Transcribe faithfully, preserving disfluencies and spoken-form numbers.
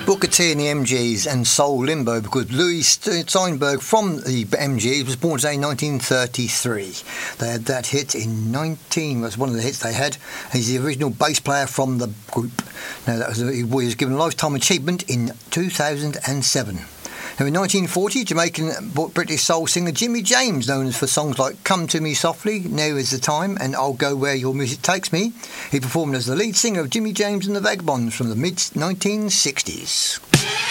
Booker T and the M Gs and Soul Limbo, because Louis Steinberg from the M Gs was born today in nineteen thirty-three. They had that hit in nineteen, was one of the hits they had. He's the original bass player from the group. Now, that was, he was given a Lifetime Achievement in two thousand seven. Now, in nineteen forty, Jamaican British soul singer Jimmy James, known for songs like Come To Me Softly, Now Is The Time, and I'll Go Where Your Music Takes Me, he performed as the lead singer of Jimmy James and the Vagabonds from the mid nineteen sixties.